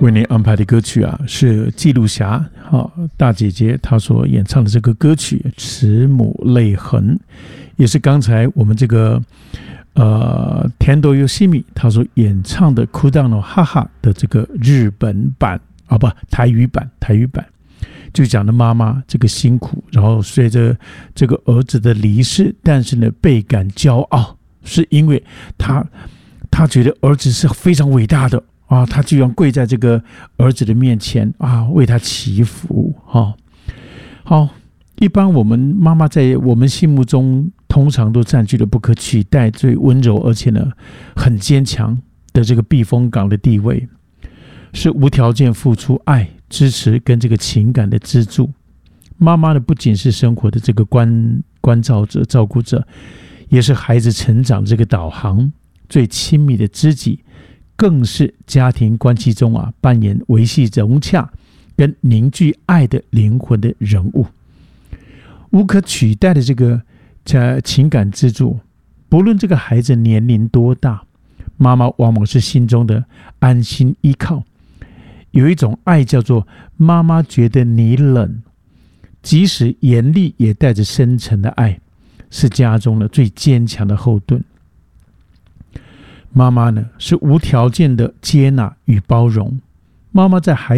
为您安排的歌曲啊，是记录侠大姐姐她所演唱的这个歌曲《慈母泪痕》，也是刚才我们这个田斗优西米她所演唱的《哭到no哈哈》的这个日本版台语版，就讲的妈妈这个辛苦，然后随着这个儿子的离世，但是呢倍感骄傲，是因为他觉得儿子是非常伟大的啊，他居然跪在这个儿子的面前啊，为他祈福好，一般我们妈妈在我们心目中通常都占据了不可取代、最温柔而且呢很坚强的这个避风港的地位，是无条件付出爱、支持跟这个情感的支柱。妈妈呢不仅是生活的这个关照者、照顾者，也是孩子成长这个导航最亲密的知己，更是家庭关系中扮演维系融洽跟凝聚爱的灵魂的人物，无可取代的这个情感支柱。不论这个孩子年龄多大，妈妈往往是心中的安心依靠。有一种爱叫做妈妈觉得你冷，即使严厉也带着深沉的爱，是家中的最坚强的后盾。妈妈呢是无条件的接纳与包容，妈妈在孩